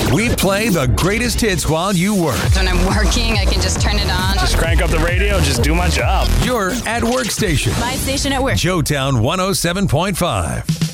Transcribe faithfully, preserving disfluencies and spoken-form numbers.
We play the greatest hits while you work. When I'm working, I can just turn it on. Just crank up the radio, just do my job. You're at workstation. My station at work. Joetown one oh seven point five.